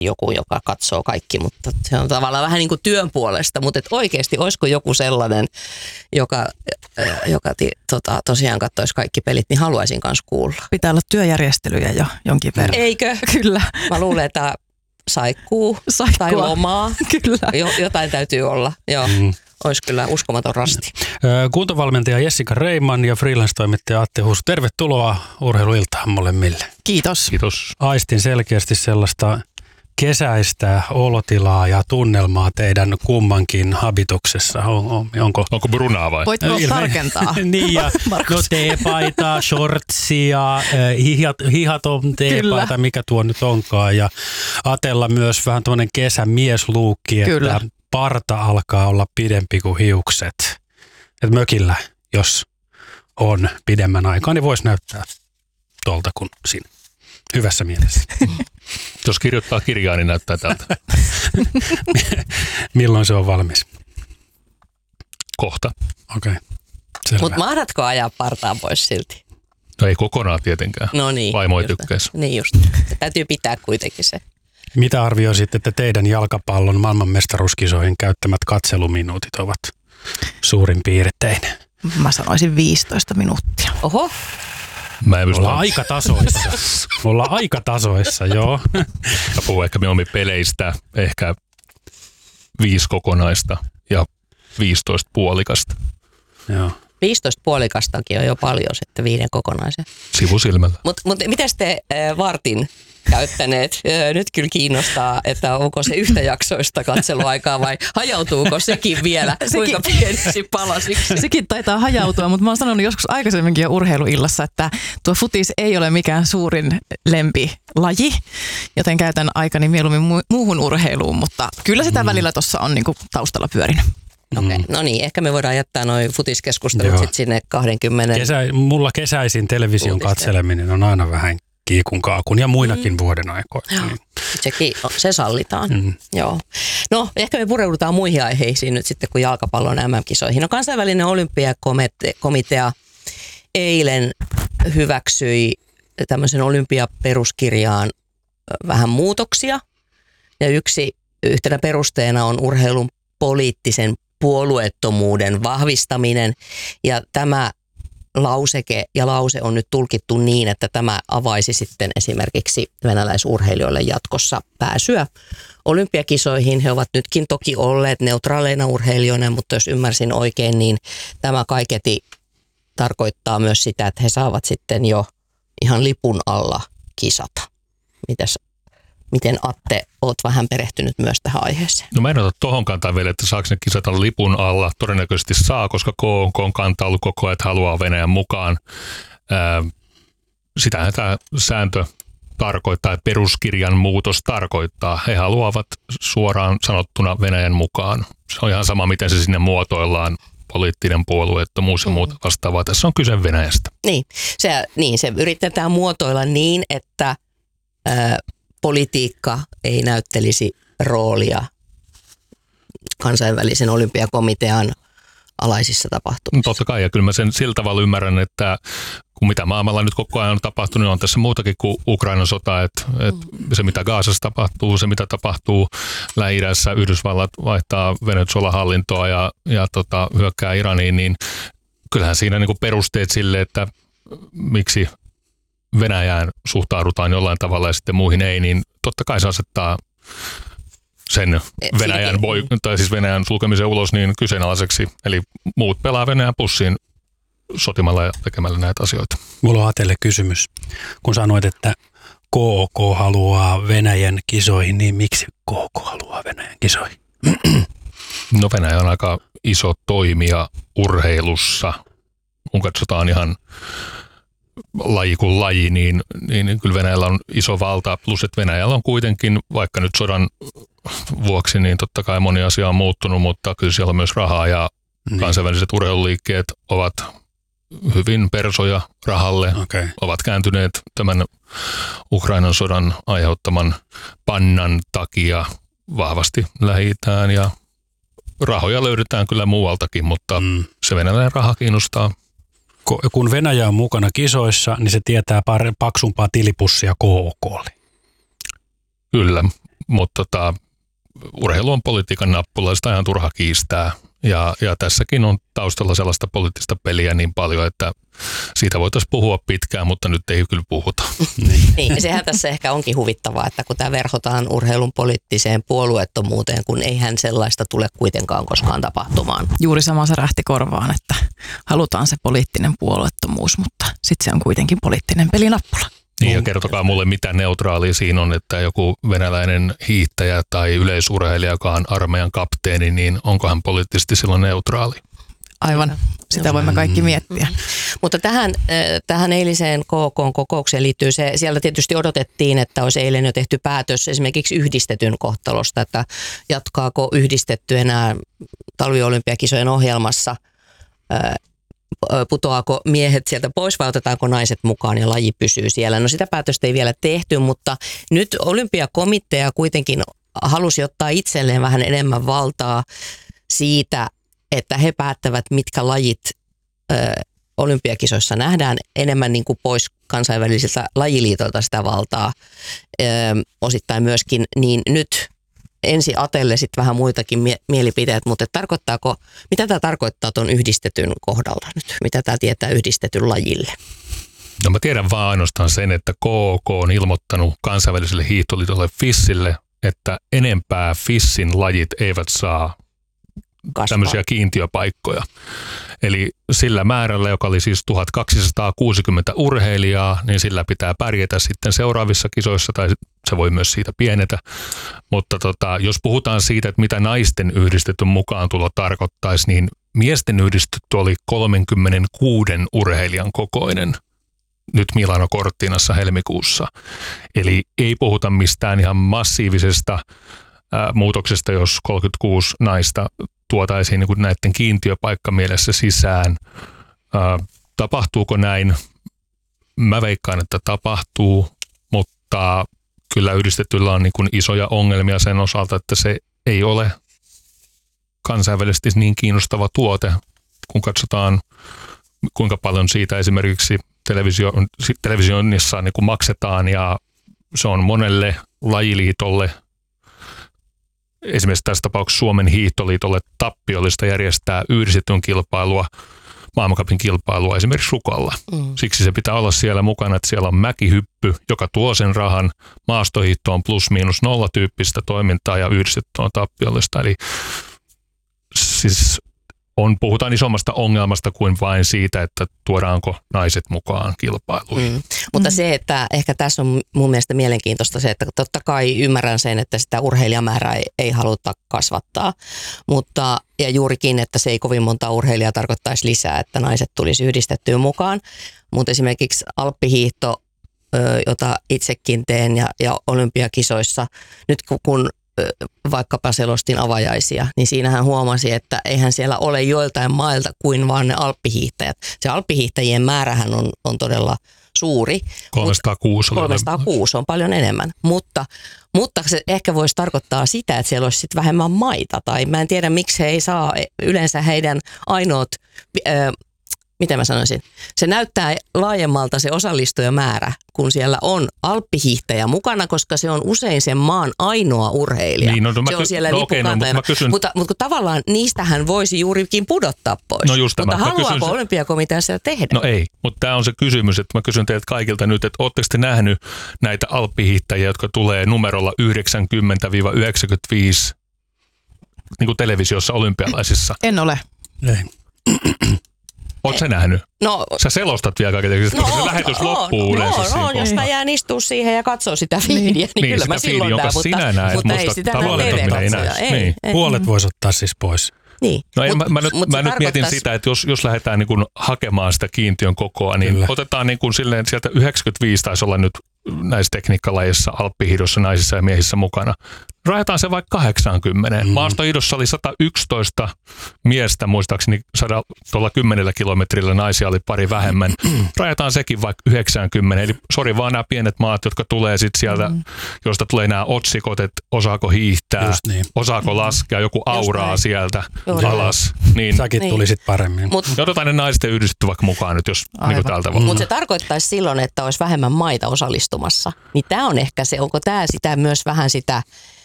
joku, joka katsoo kaikki, mutta se on tavallaan vähän niin kuin työn puolesta, mutta oikeasti olisiko joku sellainen, joka tosiaan katsoisi kaikki pelit, niin haluaisin kanssa kuulla. Pitää olla työjärjestelyjä jo jonkin verran. Eikö? Kyllä. Mä luulen, että saikkuu tai lomaa. Kyllä. Jotain täytyy olla, joo. Olisi kyllä uskomaton rasti. Kuntovalmentaja Jessica Reiman ja freelance-toimittaja Atte Huus. Tervetuloa Urheiluiltaan molemmille. Kiitos. Kiitos. Aistin selkeästi sellaista kesäistä olotilaa ja tunnelmaa teidän kummankin habituksessa. Onko brunaa vai? Voitko tarkentaa? Niin, ja teepaita, shortsia, hihaton teepaita, mikä tuo nyt onkaan. Ja Atella myös vähän tuollainen kesämiesluukki, että parta alkaa olla pidempi kuin hiukset. Et mökillä, jos on pidemmän aikaa, niin voisi näyttää tuolta kuin siinä. Hyvässä mielessä. Jos kirjoittaa kirjaa, niin näyttää tältä. Milloin se on valmis? Kohta. Okei. Selvä. Mutta mahdatko ajaa partaa pois silti? No ei kokonaan tietenkään. No niin. Vaimo ei tykkäisi. Niin just. Täytyy pitää kuitenkin se. Mitä arvioisitte, että teidän jalkapallon maailmanmestaruuskisoihin käyttämät katseluminuutit ovat suurin piirtein? Mä sanoisin 15 minuuttia. Oho. Ollaan aika tasoissa, joo. Mä puhun ehkä mieluummin peleistä, ehkä 5 kokonaista ja 15 puolikasta. Joo. 15 puolikastakin on jo paljon sitten 5 kokonaisen. Sivusilmällä. Mutta mitäs te vartin käyttäneet? Nyt kyllä kiinnostaa, että onko se yhtäjaksoista katseluaikaa vai hajautuuko sekin vielä kuinka pieniksi palasiksi? Sekin taitaa hajautua, mutta mä oon sanonut joskus aikaisemminkin jo urheiluillassa, että tuo futis ei ole mikään suurin lempilaji, joten käytän aikani mieluummin muuhun urheiluun, mutta kyllä sitä välillä tuossa on niinku taustalla pyörinyt. Okei, no niin, ehkä me voidaan jättää noin futiskeskustelut sitten sinne 20. Mulla kesäisin television katseleminen on aina vähän kiikun kaakun ja muinakin vuoden aikoina. Niin. Se sallitaan, joo. No, ehkä me pureudutaan muihin aiheisiin nyt sitten kuin jalkapallon MM-kisoihin. No, kansainvälinen olympiakomitea eilen hyväksyi tämmöisen olympiaperuskirjaan vähän muutoksia. Ja yhtenä perusteena on urheilun poliittisen puolueettomuuden vahvistaminen. Ja tämä lauseke ja lause on nyt tulkittu niin, että tämä avaisi sitten esimerkiksi venäläisurheilijoille jatkossa pääsyä olympiakisoihin. He ovat nytkin toki olleet neutraaleina urheilijoina, mutta jos ymmärsin oikein, niin tämä kaiketi tarkoittaa myös sitä, että he saavat sitten jo ihan lipun alla kisata. Miten Atte, oot vähän perehtynyt myös tähän aiheeseen? No mä en ota tohon kantaa vielä, että saako ne kisata lipun alla. Todennäköisesti saa, koska KK on kantaa ollut koko ajan, että haluaa Venäjän mukaan. Sitähän tämä sääntö tarkoittaa, että peruskirjan muutos tarkoittaa. He haluavat suoraan sanottuna Venäjän mukaan. Se on ihan sama, miten se sinne muotoillaan. Poliittinen puolueettomuus ja muuta vastaavaa. Tässä on kyse Venäjästä. Niin, se yritetään muotoilla niin, että politiikka ei näyttelisi roolia kansainvälisen olympiakomitean alaisissa tapahtumissa. Totta kai, ja kyllä mä sen sillä tavalla ymmärrän, että kun mitä maailmalla nyt koko ajan on tapahtunut, niin on tässä muutakin kuin Ukrainan sota, että se mitä Gazassa tapahtuu, se mitä tapahtuu Lähi-idässä, Yhdysvallat vaihtaa Venezuelan hallintoa ja hyökkää Iraniin, niin kyllähän siinä niin kuin perusteet sille, että miksi Venäjään suhtaudutaan jollain tavalla ja sitten muihin ei, niin totta kai se asettaa sen Venäjän sulkemisen ulos niin kyseenalaiseksi. Eli muut pelaa Venäjän pussiin sotimalla ja tekemällä näitä asioita. Mulla on Atelle kysymys. Kun sanoit, että KK haluaa Venäjän kisoihin, niin miksi KK haluaa Venäjän kisoihin? No Venäjä on aika iso toimija urheilussa. Kun katsotaan ihan laji kuin laji, niin kyllä Venäjällä on iso valta, plus että Venäjällä on kuitenkin, vaikka nyt sodan vuoksi, niin totta kai moni asia on muuttunut, mutta kyllä siellä on myös rahaa ja kansainväliset urheiluliikkeet ovat hyvin persoja rahalle, ovat kääntyneet tämän Ukrainan sodan aiheuttaman pannan takia vahvasti Lähi-itään ja rahoja löydetään kyllä muualtakin, mutta se venäläinen raha kiinnostaa. Kun Venäjä on mukana kisoissa, niin se tietää paksumpaa tilipussia KK:lle. Kyllä, mutta urheilu on politiikan nappula, sitä on ihan turha kiistää. Ja tässäkin on taustalla sellaista poliittista peliä niin paljon, että siitä voitaisiin puhua pitkään, mutta nyt ei kyllä puhuta. Niin, sehän tässä ehkä onkin huvittavaa, että kun tämä verhotaan urheilun poliittiseen puolueettomuuteen, kun eihän sellaista tule kuitenkaan koskaan tapahtumaan. Juuri sama se rähti korvaan, että halutaan se poliittinen puolueettomuus, mutta sitten se on kuitenkin poliittinen pelinappula. Niin, ja kertokaa mulle, mitä neutraalia siinä on, että joku venäläinen hiihtäjä tai yleisurheilija, joka on armeijan kapteeni, niin onko hän poliittisesti silloin neutraali? Aivan, sitä voimme kaikki miettiä. Mutta tähän eiliseen KK-kokoukseen liittyy se, siellä tietysti odotettiin, että olisi eilen jo tehty päätös esimerkiksi yhdistetyn kohtalosta, että jatkaako yhdistetty enää talviolympiakisojen ohjelmassa, putoaako miehet sieltä pois vai otetaanko naiset mukaan ja laji pysyy siellä. No sitä päätöstä ei vielä tehty, mutta nyt olympiakomitea kuitenkin halusi ottaa itselleen vähän enemmän valtaa siitä, että he päättävät, mitkä lajit olympiakisoissa nähdään, enemmän niin kuin pois kansainvälisiltä lajiliitoilta sitä valtaa osittain myöskin, niin nyt ensi atelle sitten vähän muitakin mielipiteet, mutta mitä tämä tarkoittaa tuon yhdistetyn kohdalla nyt? Mitä tämä tietää yhdistetyn lajille? No mä tiedän vaan ainoastaan sen, että KK on ilmoittanut kansainväliselle hiihtoliitolle FISille, että enempää FISin lajit eivät saa tämmöisiä kiintiöpaikkoja. Eli sillä määrällä, joka oli siis 1260 urheilijaa, niin sillä pitää pärjätä sitten seuraavissa kisoissa, tai se voi myös siitä pienetä. Mutta jos puhutaan siitä, että mitä naisten yhdistetyn mukaan tulo tarkoittaisi, niin miesten yhdistetty oli 36 urheilijan kokoinen nyt Milano Cortinassa helmikuussa. Eli ei puhuta mistään ihan massiivisesta muutoksesta, jos 36 naista tuotaisiin niin kuin näiden kiintiöpaikkamielessä sisään. Tapahtuuko näin? Mä veikkaan, että tapahtuu, mutta kyllä yhdistetyllä on niin kuin isoja ongelmia sen osalta, että se ei ole kansainvälisesti niin kiinnostava tuote, kun katsotaan kuinka paljon siitä esimerkiksi televisioinnissa niin kuin maksetaan, ja se on monelle lajiliitolle, esimerkiksi tässä tapauksessa Suomen hiihtoliitolle tappiollista järjestää yhdistetyn kilpailua, maailmancupin kilpailua esimerkiksi Rukalla. Siksi se pitää olla siellä mukana, että siellä on mäkihyppy, joka tuo sen rahan, maastohiihto on plus-miinus nolla tyyppistä toimintaa ja yhdistetty on tappiollista. Eli siis puhutaan isommasta ongelmasta kuin vain siitä, että tuodaanko naiset mukaan kilpailuihin. Mutta se, että ehkä tässä on mun mielestä mielenkiintoista se, että totta kai ymmärrän sen, että sitä urheilijamäärää ei haluta kasvattaa, mutta ja juurikin, että se ei kovin monta urheilijaa tarkoittaisi lisää, että naiset tulisi yhdistettyä mukaan, mutta esimerkiksi alppihiihto, jota itsekin teen ja olympiakisoissa, nyt kun vaikkapa selostin avajaisia, niin siinähän huomasi, että eihän siellä ole joiltain mailta kuin vaan ne alppihiihtäjät. Se alppihiihtäjien määrähän on todella suuri. 306 on paljon enemmän, mutta se ehkä voisi tarkoittaa sitä, että siellä olisi sitten vähemmän maita, tai mä en tiedä miksi he ei saa yleensä heidän ainoat, miten mä sanoisin, se näyttää laajemmalta se osallistujamäärä, kun siellä on alppihiihtäjä mukana, koska se on usein sen maan ainoa urheilija. Niin, se on siellä lippukantajana, mutta tavallaan niistähän voisi juurikin pudottaa pois. No just mutta haluaako olympiakomitea sitä tehdä? No ei, mutta tämä on se kysymys, että mä kysyn teiltä kaikilta nyt, että ootteko te nähnyt näitä alppihiihtäjiä, jotka tulee numerolla 90-95 niin kuin televisiossa olympialaisissa? En ole. Ei. Oletko sä nähnyt? No, sä selostat vielä kaikille, koska se lähetys loppuu yleensä. Jos mä jään istua siihen ja katsoo sitä fiidiä, niin kyllä mä silloin näen, mutta ei sitä näe. Puolet voisi ottaa siis pois. Niin. No mä nyt mietin sitä, että jos lähdetään niin kuin hakemaan sitä kiintiön kokoa, niin kyllä. Otetaan niin kuin silleen, sieltä 95 taisi olla nyt näissä tekniikkalajeissa, alppihiidossa, naisissa ja miehissä mukana. Rajataan se vaikka 80. Maastohiidossa oli 111 miestä, muistaakseni 10 kilometrillä, naisia oli pari vähemmän. Rajataan sekin vaikka 90. Eli sori vaan nämä pienet maat, jotka tulee sitten sieltä, joista tulee nämä otsikot, että osaako hiihtää, osaako laskea, joku auraa sieltä alas. Niin. Säkin tulisit paremmin. Ja otetaan ne naisten yhdistetty vaikka mukaan nyt, jos niin täältä voi. Mutta se tarkoittaisi silloin, että olisi vähemmän maita osallistumassa. Niin tämä on ehkä se, onko tämä sitä myös vähän sitä